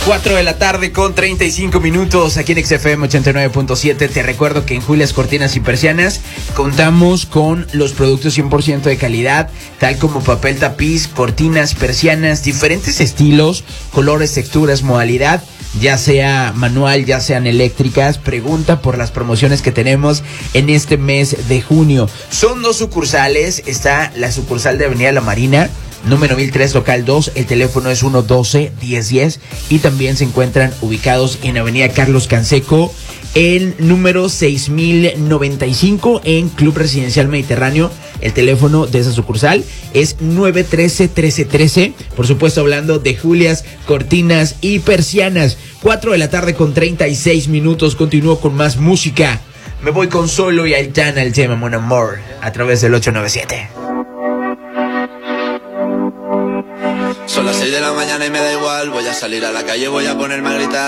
4 de la tarde con 35 minutos aquí en XFM 89.7. Te recuerdo que en Julias Cortinas y Persianas contamos con los productos 100% de calidad, tal como papel tapiz, cortinas, persianas, diferentes estilos, colores, texturas, modalidad, ya sea manual, ya sean eléctricas. Pregunta por las promociones que tenemos en este mes de junio. Son 2 sucursales. Está la sucursal de Avenida La Marina, número 1003, local 2, el teléfono es 112-1010, y también se encuentran ubicados en Avenida Carlos Canseco, el número 6095, en Club Residencial Mediterráneo. El teléfono de esa sucursal es 913-1313. Por supuesto, hablando de Julias Cortinas y Persianas. 4 de la tarde con 36 minutos. Continúo con más música. Me voy con Solo y Aitana, el tema Mon Amour, a través del 897. Son las 6 de la mañana y me da igual. Voy a salir a la calle, voy a ponerme a gritar.